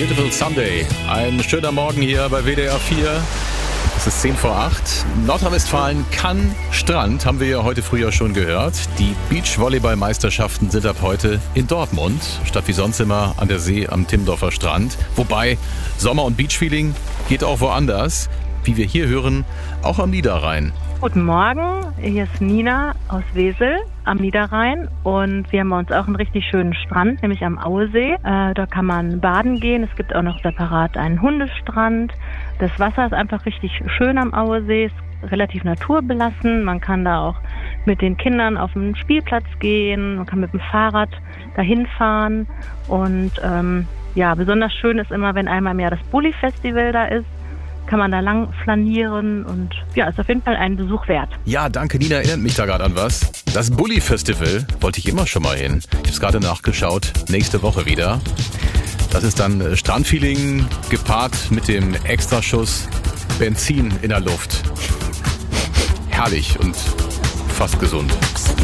Beautiful Sunday. Ein schöner Morgen hier bei WDR 4. Es ist 7:10. Nordrhein-Westfalen kann Strand, haben wir ja heute früh ja schon gehört. Die Beachvolleyball-Meisterschaften sind ab heute in Dortmund, statt wie sonst immer an der See am Timmendorfer Strand. Wobei Sommer- und Beachfeeling geht auch woanders. Wie wir hier hören, auch am Niederrhein. Guten Morgen, hier ist Nina aus Wesel am Niederrhein und wir haben bei uns auch einen richtig schönen Strand, nämlich am Auesee. Da kann man baden gehen, es gibt auch noch separat einen Hundestrand. Das Wasser ist einfach richtig schön am Auesee, ist relativ naturbelassen. Man kann da auch mit den Kindern auf den Spielplatz gehen, man kann mit dem Fahrrad dahin fahren und besonders schön ist immer, wenn einmal im Jahr das Bulli-Festival da ist. Kann man da lang flanieren und ja, ist auf jeden Fall einen Besuch wert. Ja, danke, Nina, erinnert mich da gerade an was. Das Bulli-Festival wollte ich immer schon mal hin. Ich habe es gerade nachgeschaut, nächste Woche wieder. Das ist dann Strandfeeling gepaart mit dem Extraschuss Benzin in der Luft. Herrlich und fast gesund.